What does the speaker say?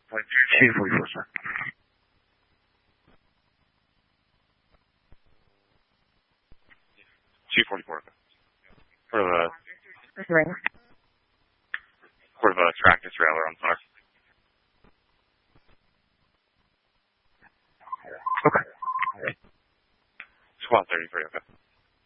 244, sir. 244. For the Ring. for the tractor trailer, I'm sorry. Okay. Squad 33, okay.